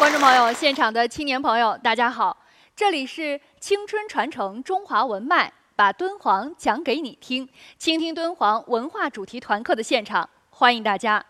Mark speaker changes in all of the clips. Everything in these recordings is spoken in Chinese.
Speaker 1: 观众朋友，现场的青年朋友，大家好，这里是青春传承中华文脉，把敦煌讲给你听，倾听敦煌文化主题团课的现场，欢迎大家。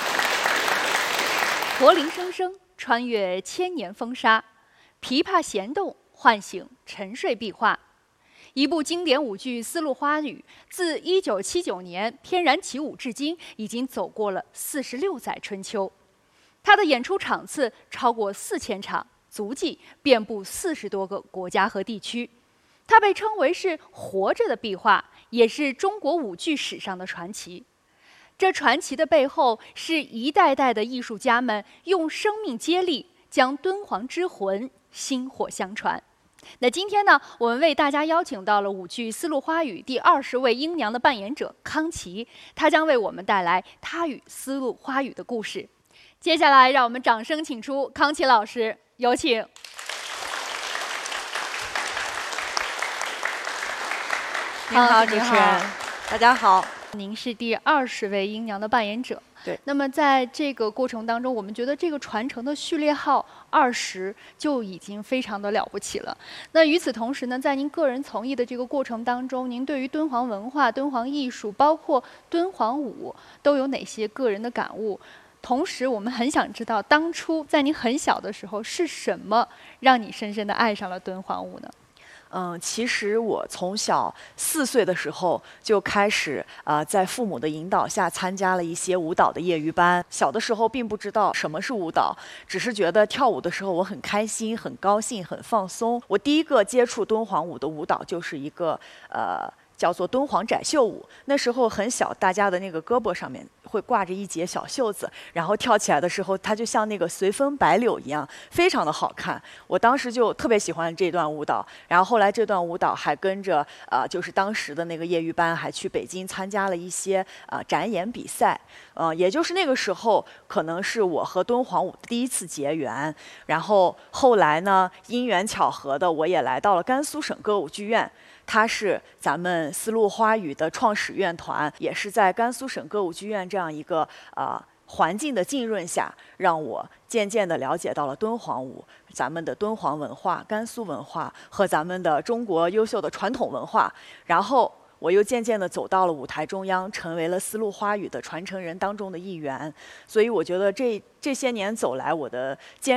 Speaker 1: 驼铃声声，穿越千年风沙；琵琶弦动，唤醒沉睡壁画。一部经典舞剧《丝路花语》，自1979年翩然起舞至今，已经走过了46载春秋。它的演出场次超过4000场，足迹遍布40多个国家和地区。它被称为是活着的壁画，也是中国舞剧史上的传奇。这传奇的背后，是一代代的艺术家们用生命接力，将敦煌之魂薪火相传。那今天呢，我们为大家邀请到了舞剧《丝路花语》第20位英娘的扮演者康琪，她将为我们带来她与丝路花语的故事。接下来，让我们掌声请出康琪老师，有请。
Speaker 2: 您好，主持人，大家好。
Speaker 1: 您是第20位英娘的扮演者。
Speaker 2: 对。
Speaker 1: 那么在这个过程当中，我们觉得这个传承的序列号20就已经非常的了不起了。那与此同时呢，在您个人从艺的这个过程当中，您对于敦煌文化、敦煌艺术，包括敦煌舞，都有哪些个人的感悟？同时，我们很想知道，当初在您很小的时候，是什么让你深深的爱上了敦煌舞呢？
Speaker 2: 其实我从小4岁的时候就开始在父母的引导下参加了一些舞蹈的业余班。小的时候并不知道什么是舞蹈，只是觉得跳舞的时候我很开心、很高兴、很放松。我第一个接触敦煌舞的舞蹈就是一个叫做敦煌窄袖舞。那时候很小，大家的那个胳膊上面会挂着一节小袖子，然后跳起来的时候，它就像那个随风摆柳一样，非常的好看。我当时就特别喜欢这段舞蹈，然后后来这段舞蹈还跟着就是当时的那个业余班，还去北京参加了一些展演比赛。也就是那个时候，可能是我和敦煌舞第一次结缘。然后后来呢，因缘巧合的，我也来到了甘肃省歌舞剧院。它是咱们丝路花语的创始院团，也是在甘肃省歌舞剧院这样一个环境的浸润下，让我渐渐地了解到了敦煌舞，咱们的敦煌文化、甘肃文化和咱们的中国优秀的传统文化。然后我又渐渐地走到了舞台中央，成为了丝路花语的传承人当中的一员。所以我觉得这些年走来，我的坚